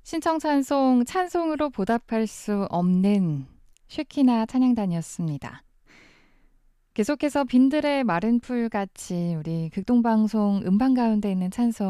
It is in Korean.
신청 찬송, 찬송으로 보답할 수 없는 쉐키나 찬양단이었습니다. 계속해서 빈들의 마른 풀같이 우리 극동방송 음반 가운데 있는 찬송